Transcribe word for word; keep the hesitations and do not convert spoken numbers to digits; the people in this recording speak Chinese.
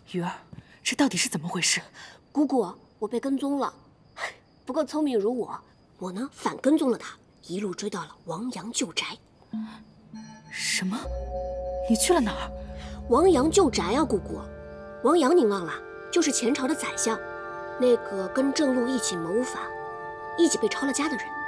鱼儿，这到底是怎么回事？ 姑姑，我被跟踪了，不过聪明如我，我呢反跟踪了他，一路追到了王阳旧宅。 什么？你去了哪儿？ 王阳旧宅啊，姑姑。王阳您忘了，就是前朝的宰相，那个跟郑禄一起谋反，一起被抄了家的人。